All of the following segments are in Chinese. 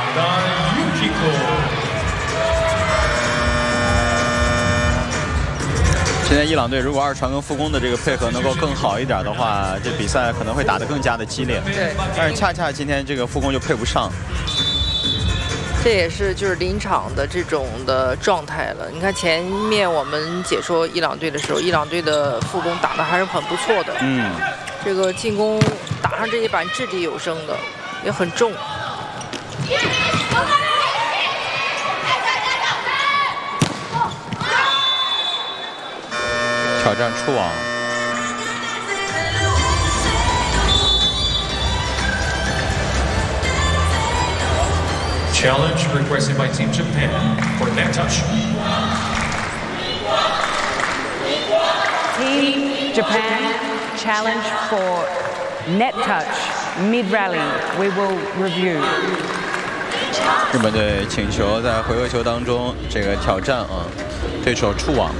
现在伊朗队如果二传跟副攻的这个配合能够更好一点的话，这比赛可能会打得更加的激烈。 对， 但是恰恰今天这个副攻就配不上。 这也是就是临场的这种的状态了。你看前面我们解说伊朗队的时候，伊朗队的副攻打得还是很不错的。这个进攻打上这一板掷地有声的，也很重。 挑战出网。 Challenge requested by Team Japan for net touch. Team Japan challenge for net touch mid rally. We will review. 日本队请求在回合球当中这个挑战对手出网，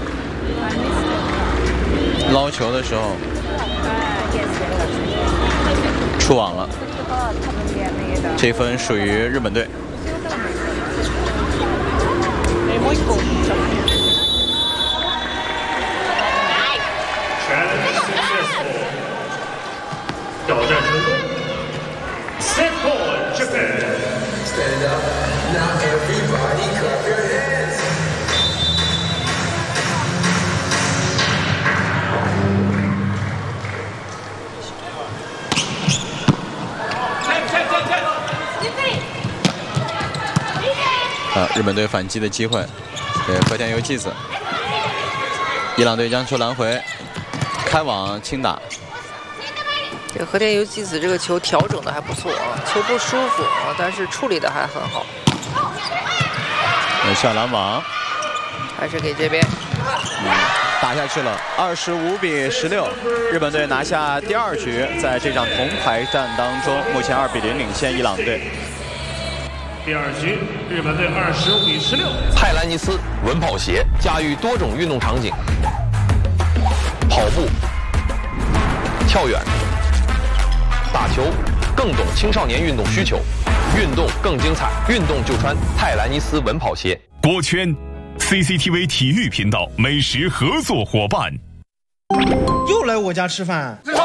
捞球的时候出网了，这分属于日本队。 挑战成功 ，Set point Japan. Stand up, now everybody clap your hands. 日本队反击的机会，和田由纪子，伊朗队将球拦回，开网轻打。 这个和田由纪子这个球调整的还不错啊，球不舒服啊，但是处理的还很好。 下拦网， 还是给这边。 打下去了，25-16，日本队拿下第2局，在这场铜牌战当中，目前2-0领先伊朗队。 第2局，日本队25-16。 泰兰尼斯稳跑鞋驾驭多种运动场景，跑步、跳远、打球，更懂青少年运动需求，运动更精彩，运动就穿泰兰尼斯稳跑鞋。 国圈 CCTV 体育频道美食合作伙伴。 又来我家吃饭。